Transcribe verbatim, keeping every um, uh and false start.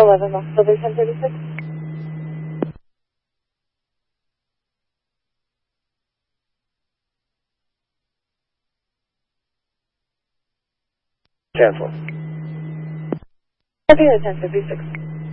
eleven Max Silver ten thirty-six. Cancel. Copy ten fifty-six.